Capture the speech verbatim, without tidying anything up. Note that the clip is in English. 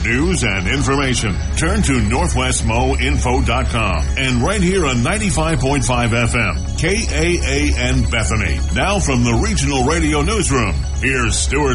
news and information, turn to northwest mo info dot com and right here on ninety-five point five F M, K A A N Bethany. Now from the Regional Radio Newsroom, here's Stuart